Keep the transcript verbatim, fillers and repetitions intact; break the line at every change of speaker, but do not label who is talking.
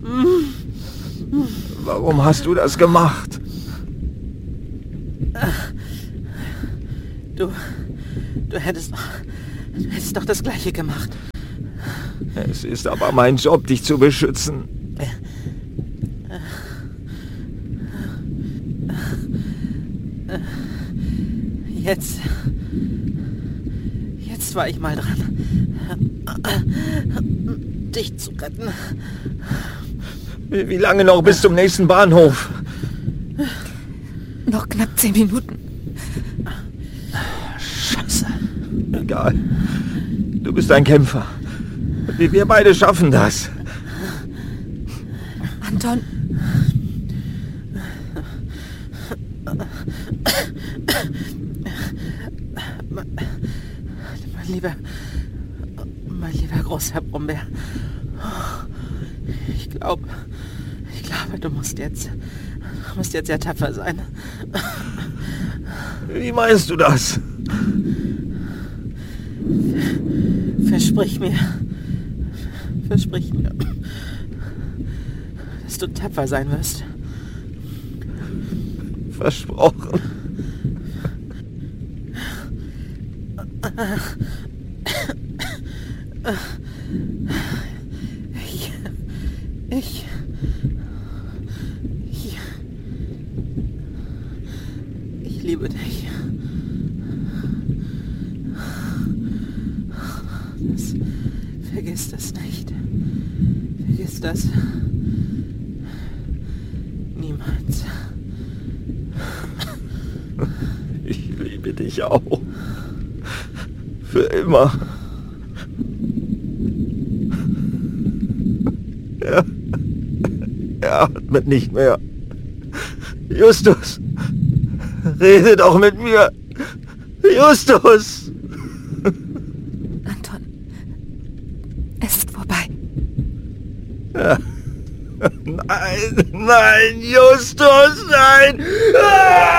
Warum hast du das gemacht?
Du, du hättest, du hättest doch das Gleiche gemacht.
Es ist aber mein Job, dich zu beschützen.
Jetzt, jetzt war ich mal dran, dich zu retten.
Wie lange noch bis zum nächsten Bahnhof?
Noch knapp zehn Minuten.
Scheiße. Egal. Du bist ein Kämpfer. Wir, wir beide schaffen das.
Anton.
Mein, mein lieber, mein lieber Großherr Brombeer. Ich glaube, ich glaube, du musst jetzt, du musst jetzt sehr tapfer sein.
Wie meinst du das?
Versprich mir, versprich mir, dass du tapfer sein wirst.
Versprochen.
Ich, ich, ich, ich liebe dich. Das, vergiss das nicht. Vergiss das. Niemals.
Ich liebe dich auch. Für immer. Er, er atmet nicht mehr. Justus, rede doch mit mir. Justus!
Anton, es ist vorbei.
Ja. Nein, nein, Justus, nein! Ah!